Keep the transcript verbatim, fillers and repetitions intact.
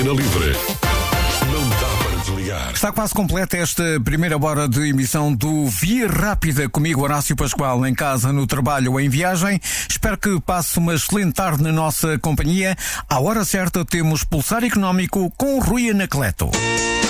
Na Livre. Não dá para desligar. Está quase completa esta primeira hora de emissão do Via Rápida, comigo Horácio Pascoal, em casa, no trabalho ou em viagem. Espero que passe uma excelente tarde na nossa companhia. À hora certa temos Pulsar Económico com Rui Anacleto.